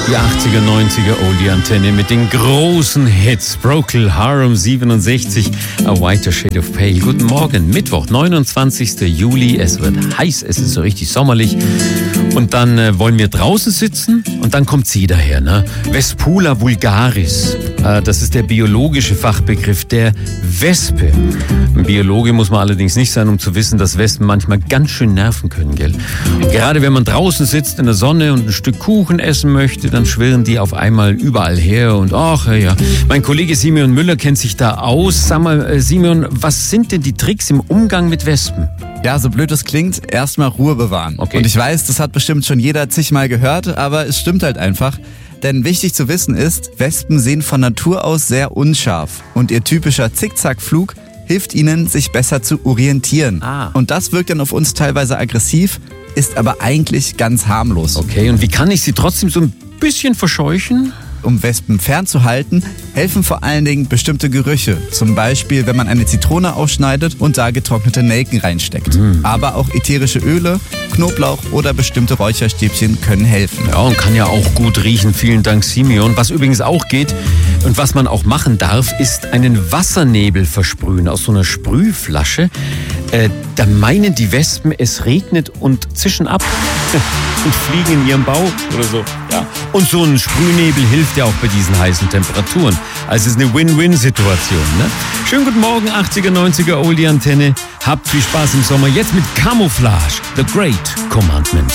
Die 80er, 90er Oldie-Antenne mit den großen Hits. Procol Harum 67, A Whiter Shade of Pale. Guten Morgen, Mittwoch, 29. Juli. Es wird heiß, es ist so richtig sommerlich. Und dann wollen wir draußen sitzen und dann kommt sie daher, ne? Vespula vulgaris. Das ist der biologische Fachbegriff der Wespe. Ein Biologe muss man allerdings nicht sein, um zu wissen, dass Wespen manchmal ganz schön nerven können, gell? Und gerade wenn man draußen sitzt in der Sonne und ein Stück Kuchen essen möchte, dann schwirren die auf einmal überall her und ach ja. Mein Kollege Simeon Müller kennt sich da aus. Sag mal, Simeon, was sind denn die Tricks im Umgang mit Wespen? Ja, so blöd es klingt, erstmal Ruhe bewahren. Okay. Und ich weiß, das hat bestimmt schon jeder zigmal gehört, aber es stimmt halt einfach. Denn wichtig zu wissen ist, Wespen sehen von Natur aus sehr unscharf. Und ihr typischer Zickzackflug hilft ihnen, sich besser zu orientieren. Und das wirkt dann auf uns teilweise aggressiv, ist aber eigentlich ganz harmlos. Okay, und wie kann ich sie trotzdem so ein bisschen verscheuchen? Um Wespen fernzuhalten, helfen vor allen Dingen bestimmte Gerüche. Zum Beispiel, wenn man eine Zitrone aufschneidet und da getrocknete Nelken reinsteckt. Aber auch ätherische Öle, Knoblauch oder bestimmte Räucherstäbchen können helfen. Ja, und kann ja auch gut riechen. Vielen Dank, Simeon. Was übrigens auch geht und was man auch machen darf, ist einen Wassernebel versprühen aus so einer Sprühflasche. Da meinen die Wespen, es regnet und zischen ab und fliegen in ihrem Bauch oder so. Ja. Und so ein Sprühnebel hilft ja auch bei diesen heißen Temperaturen. Also es ist eine Win-Win-Situation. Ne? Schönen guten Morgen, 80er, 90er Oldie-Antenne. Habt viel Spaß im Sommer. Jetzt mit Camouflage, The Great Commandment.